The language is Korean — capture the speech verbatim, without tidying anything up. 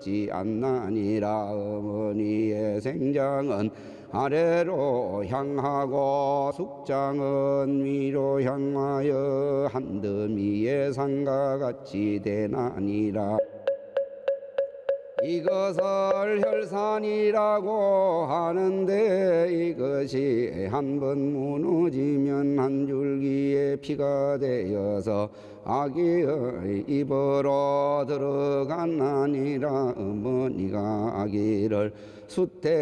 듣지 않나니라. 어머니의 생장은 아래로 향하고 숙장은 위로 향하여 한더미의 상과 같이 되나니라. 이것을 혈산이라고 하는데 이것이 한번 무너지면 한 줄기의 피가 되어서 아기의 입으로 들어가나니라. 어머니가 아기를 수태